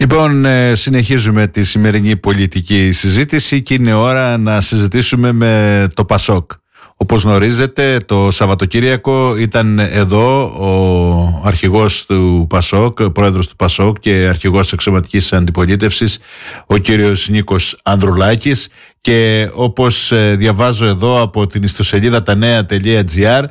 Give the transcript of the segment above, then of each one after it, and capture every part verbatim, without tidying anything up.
Λοιπόν, συνεχίζουμε τη σημερινή πολιτική συζήτηση και είναι ώρα να συζητήσουμε με το Πασόκ. Όπως γνωρίζετε, το Σαββατοκύριακο ήταν εδώ ο αρχηγός του Πασόκ, πρόεδρος του Πασόκ και αρχηγός εξωματικής αντιπολίτευσης, ο κύριος Νίκος Ανδρουλάκης, και όπως διαβάζω εδώ από την ιστοσελίδα τανέα τελεία τζι άρ,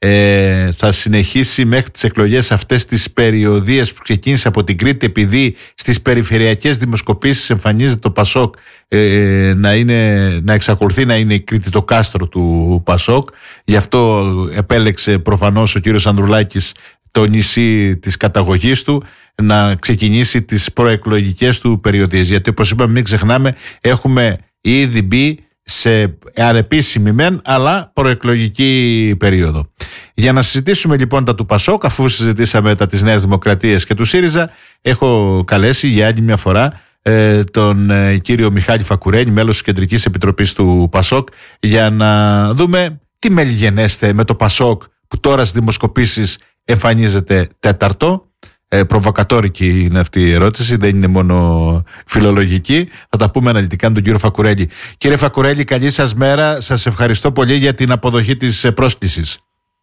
Ε, θα συνεχίσει μέχρι τις εκλογές αυτές τις περιοδίες που ξεκίνησε από την Κρήτη, επειδή στις περιφερειακές δημοσκοπήσεις εμφανίζεται το Πασόκ ε, να, είναι, να εξακολουθεί να είναι η Κρήτη το κάστρο του Πασόκ. Γι' αυτό επέλεξε προφανώς ο κύριος Ανδρουλάκης το νησί της καταγωγής του να ξεκινήσει τις προεκλογικές του περιοδίες, γιατί όπως είπαμε μην ξεχνάμε έχουμε ήδη μπει σε ανεπίσημη μεν αλλά προεκλογική περίοδο. Για να συζητήσουμε λοιπόν τα του Πασόκ, αφού συζητήσαμε τα της Νέας Δημοκρατίας και του ΣΥΡΙΖΑ, έχω καλέσει για άλλη μια φορά ε, τον ε, κύριο Μιχάλη Φακουρέλη, μέλος της Κεντρικής Επιτροπής του Πασόκ, για να δούμε τι μελιγενέστε με το Πασόκ που τώρα στις δημοσκοπήσεις εμφανίζεται τέταρτο. Ε, προβοκατόρικη είναι αυτή η ερώτηση, δεν είναι μόνο φιλολογική. Θα τα πούμε αναλυτικά με τον κύριο Φακουρέλη. Κύριε Φακουρέλη, καλή σας μέρα. Σας ευχαριστώ πολύ για την αποδοχή της πρόσκλησης.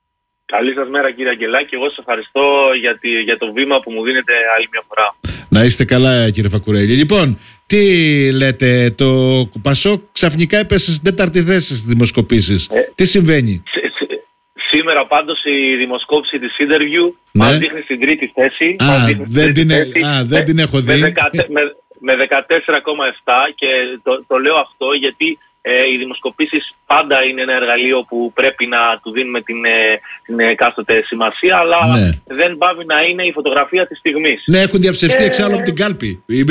Καλή σας μέρα κύριε Αγγελάκη. Εγώ σας ευχαριστώ για, τη, για το βήμα που μου δίνετε άλλη μια φορά. Να είστε καλά κύριε Φακουρέλη. Λοιπόν, τι λέτε, το Πασόκ ξαφνικά έπεσε στην τέταρτη θέση στις δημοσκοπήσεις. Ε, τι συμβαίνει? Σε, σε, σήμερα πάντως η δημοσκόπηση της Interview ναι. μας δείχνει στην τρίτη θέση. Α, μας δεν, την, θέση, α, δεν με, την έχω δει. Με, με, με δεκατέσσερα κόμμα επτά και το, το λέω αυτό γιατί Ε, οι δημοσκοπήσεις πάντα είναι ένα εργαλείο που πρέπει να του δίνουμε την, ε, την εκάστοτε σημασία, αλλά ναι. δεν πάβει να είναι η φωτογραφία της στιγμής. Ναι, έχουν διαψευστεί ε, εξάλλου από την κάλπη.